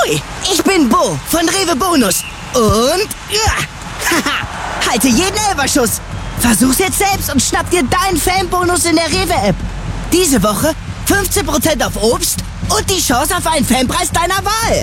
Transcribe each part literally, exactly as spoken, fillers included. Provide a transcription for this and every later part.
Ahoi, ich bin Bo von Rewe Bonus. Und, ja, haha, halte jeden Elferschuss. Versuch's jetzt selbst und schnapp dir deinen Fanbonus in der Rewe-App. Diese Woche fünfzehn Prozent auf Obst und die Chance auf einen Fanpreis deiner Wahl.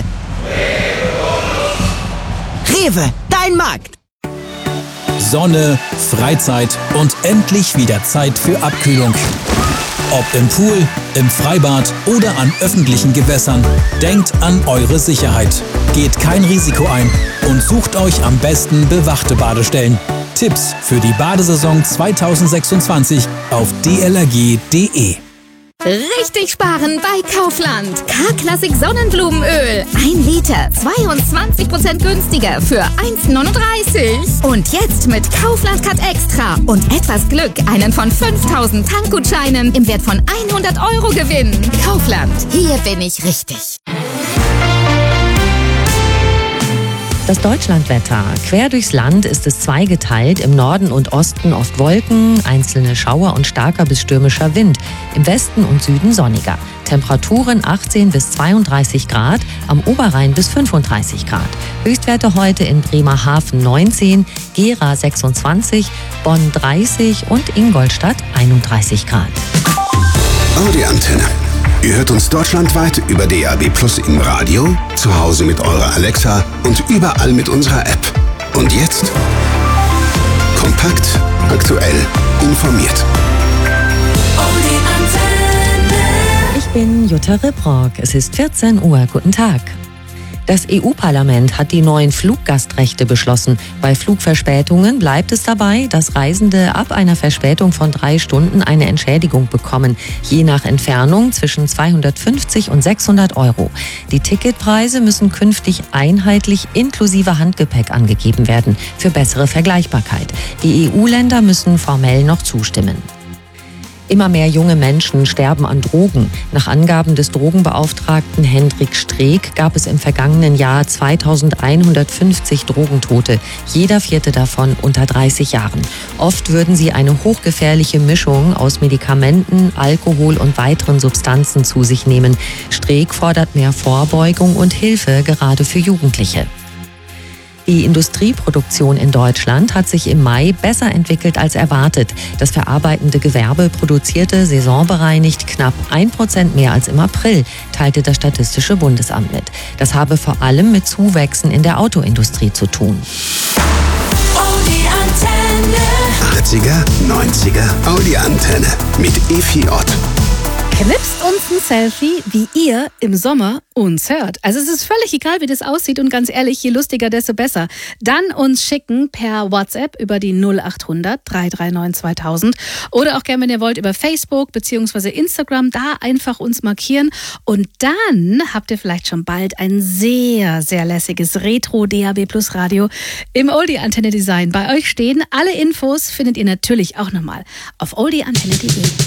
Rewe, dein Markt. Sonne, Freizeit und endlich wieder Zeit für Abkühlung. Ob im Pool, im Freibad oder an öffentlichen Gewässern, denkt an eure Sicherheit. Geht kein Risiko ein und sucht euch am besten bewachte Badestellen. Tipps für die Badesaison zwanzig sechsundzwanzig auf d l r g punkt d e. Richtig sparen bei Kaufland. K-Klassik Sonnenblumenöl. Ein Liter, zweiundzwanzig Prozent günstiger für eins neununddreißig. Und jetzt mit Kaufland Cut Extra und etwas Glück einen von fünftausend Tankgutscheinen im Wert von hundert Euro gewinnen. Kaufland, hier bin ich richtig. Das Deutschlandwetter. Quer durchs Land ist es zweigeteilt. Im Norden und Osten oft Wolken, einzelne Schauer und starker bis stürmischer Wind. Im Westen und Süden sonniger. Temperaturen achtzehn bis zweiunddreißig Grad, am Oberrhein bis fünfunddreißig Grad. Höchstwerte heute in Bremerhaven neunzehn, Gera sechsundzwanzig, Bonn dreißig und Ingolstadt einunddreißig Grad. Audi Antenne. Ihr hört uns deutschlandweit über D A B Plus im Radio, zu Hause mit eurer Alexa und überall mit unserer App. Und jetzt kompakt, aktuell, informiert. Audi Antenne. Ich bin Jutta Ribrock. Es ist vierzehn Uhr. Guten Tag. Das E U-Parlament hat die neuen Fluggastrechte beschlossen. Bei Flugverspätungen bleibt es dabei, dass Reisende ab einer Verspätung von drei Stunden eine Entschädigung bekommen. Je nach Entfernung zwischen zweihundertfünfzig und sechshundert Euro. Die Ticketpreise müssen künftig einheitlich inklusive Handgepäck angegeben werden, für bessere Vergleichbarkeit. Die E U-Länder müssen formell noch zustimmen. Immer mehr junge Menschen sterben an Drogen. Nach Angaben des Drogenbeauftragten Hendrik Streeck gab es im vergangenen Jahr zweitausendeinhundertfünfzig Drogentote, jeder vierte davon unter dreißig Jahren. Oft würden sie eine hochgefährliche Mischung aus Medikamenten, Alkohol und weiteren Substanzen zu sich nehmen. Streeck fordert mehr Vorbeugung und Hilfe, gerade für Jugendliche. Die Industrieproduktion in Deutschland hat sich im Mai besser entwickelt als erwartet. Das verarbeitende Gewerbe produzierte saisonbereinigt knapp ein Prozent mehr als im April, teilte das Statistische Bundesamt mit. Das habe vor allem mit Zuwächsen in der Autoindustrie zu tun. Audi Antenne. achtziger, neunziger Audi Antenne mit Effi Ott. Knipst uns ein Selfie, wie ihr im Sommer uns hört. Also es ist völlig egal, wie das aussieht und ganz ehrlich, je lustiger, desto besser. Dann uns schicken per WhatsApp über die null acht hundert drei drei neun zweitausend oder auch gerne, wenn ihr wollt, über Facebook bzw. Instagram, da einfach uns markieren und dann habt ihr vielleicht schon bald ein sehr, sehr lässiges Retro-D A B Plus Radio im Oldie Antenne Design bei euch stehen. Alle Infos findet ihr natürlich auch nochmal auf oldie antenne punkt de.